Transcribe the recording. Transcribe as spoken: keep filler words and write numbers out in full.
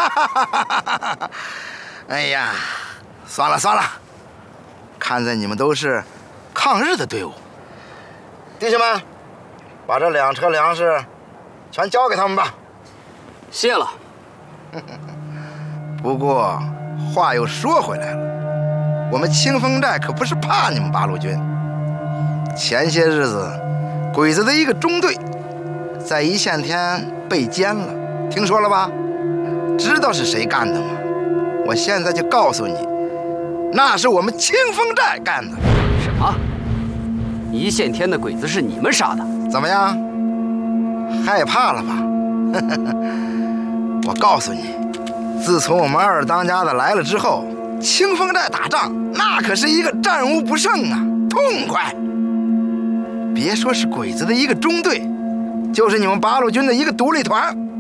哎呀，算了算了，看在你们都是抗日的队伍，弟兄们，把这两车粮食全交给他们吧。 谢了。 不过话又说回来了，我们清风寨可不是怕你们八路军。前些日子，鬼子的一个中队在一线天被歼了，听说了吧？知道是谁干的吗？我现在就告诉你，那是我们清风寨干的。 什么？一线天的鬼子是你们杀的？ 怎么样？害怕了吧？我告诉你，自从我们二当家的来了之后，清风寨打仗那可是一个战无不胜啊，痛快！别说是鬼子的一个中队，就是你们八路军的一个独立团，